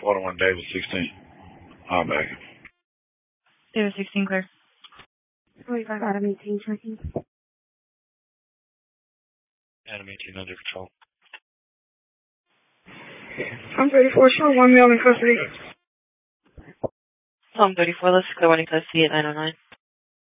41 Davis 16. I'm back. Davis 16 clear. 45 Adam 18 checking. Adam 18 under control. I'm 34, short 1 male in custody. Tom 34, let's clear 1 in custody at 909.